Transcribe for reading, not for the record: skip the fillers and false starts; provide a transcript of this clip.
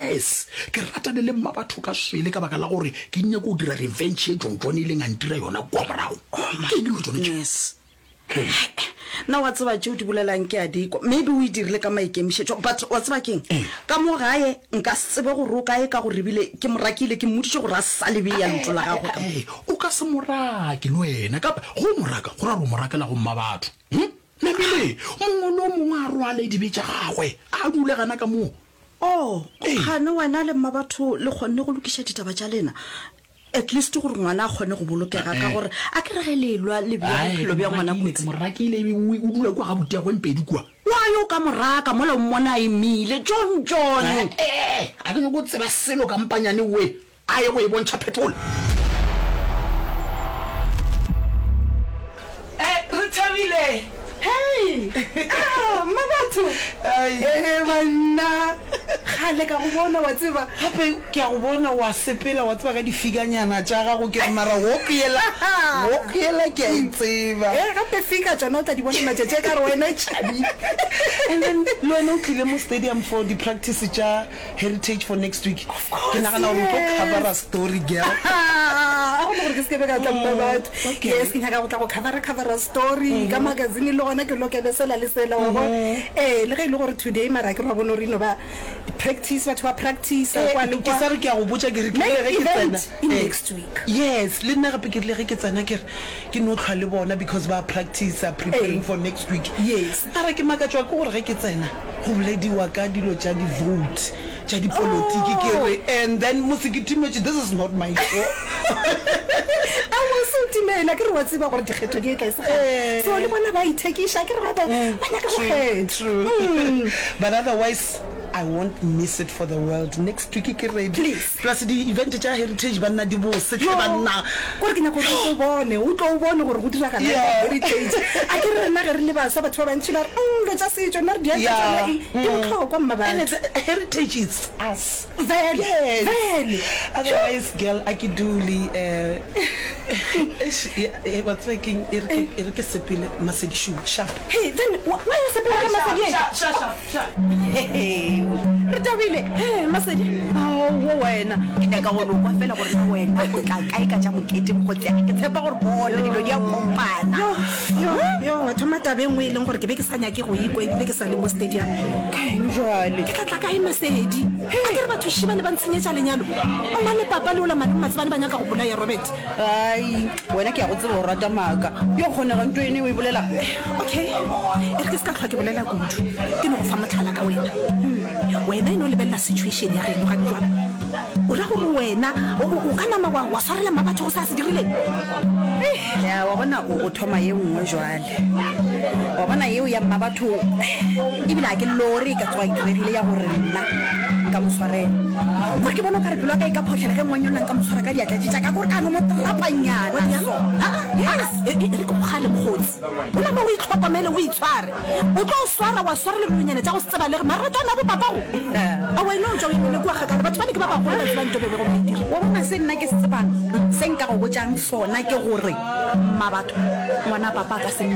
yes ke rata le mma batho ka swele ka baka la gore ke nne go dira revenge e John ile nga ntira yona kwa morago ke dilo tsone yes na wa tseba tšeo di bolelang ke a diko maybe o dirile ka maikemišetšo but wa tseba keng ka mo gae nka tsebe go roka e ka go rebile ke morakile ke mmoditše gore a salebe ya lotlo la gago o ka se morake le wena ka go moraka go ra go morakela go mma batho nabile mongwe le mongwe a rwale dibe tša gagwe a dule gana ka moo gane wena le mma batho le kgonne go lokiša ditaba tša lena at least gore ngwana a kgone go bolokega ka gore a ke rege lelwa le bophelo bja ngwana kotsi morakile o dula kwa ga botia go mpedi kwa wa yo ka moraka mola o mmona a emile John a ke go tseba selo ka mpanyane we a ye go e bontšha phetola re thabile hey mabatho banna gale ka go bona wa tseba gape ke a go bona wa sepela wa tseba ka difiganyana tša gago ke mara wo kela ke a itseba gape fika tsona o tla di bona matšatši ka re wena tšhabi and then le wena o tlile mo stadium for the practice tša heritage for next week ke nagana gore o tlo cover a story girl gore ke se ke be ka tlampa batho yes ke nyaka go tla go cover a story ka magazine le gona ke lokele sela le sela wa go le ge e le gore today mara ke ra bona gore ino ba practice batho ba practice kwa le ke sa re ke a go botša ke re ke tsena next week yes le nna gape ke le ge ke tsena ke no tlhwa le bona because ba practice are preparing for next week yes ara ke makatswa ke gore ge ke tsena go bolediwa ka dilo tša di vote tša di politiki ke re and then mosekitimetše this is not my show I was so timela ke re wa tseba gore dikgetho di e tla se so le bona ba ithekiša ke re ba nyaka go true but otherwise I won't miss it for the world next week ke ready please plus the event tša heritage banna di bose ke banna gore ke nyaka go bone o tlo o bone gore go dira kana heritage a ke re nna ge re le ba sa batho ba bantši ba re tša setšo nna re di aka di botlhokwa mma ba heritage is us vele otherwise girl a ke dule what's making e ke sepile Masedi sharp hey then why you sepile ka Masedi sharp re tabile Masedi wo wena ke ka go kwa fela gore wena o tla kae ka tša mokete go tsaya ke tshepa gore bona dilo di a kompana yo thoma tabeng we leng gore ke be ke sanya ke go ikwa ke be ke sa le mo stadium ka enjoy ke tla ka Masedi ke re batho shibane ba ntshenyetša lenyalo o na le papa le ola matsebane ba nyaka go bona ya Robert ai wena ke a go tseba go rata maka yo kgonega ntho ene o e bolela okay e re ke se ka tlhoa ke bolela kudu ke no go fa motlhala ka wena eno lebelela situation ya geno ga jwang o ra gore wena o ka nama wa swarela mabatho go sa se dirileng ya wa bona o thoma ye nngwe jwale wa bona yeo ya mabatho ebile a ke lori ka tswa itlwerile ya gore nna ka moswarela gore ke bona ka re pelo ka e ka photlhela ge ngwanyona ka moswara ka diatla tša ka gore ka no mo trapanyana re ko gale mogotsi o na mo o itlhokomele o itshware o tlo swara wa swara le monyane tša go se tseba le mara tsona bo papago a wena o tšwa o imele kua gakala batho ba ne ke ba bagolo ba tsebang tobebe go medira wa bona se nna ke se tsebang se nka go botšang sona ke gore mmabatho ngwana papa ka se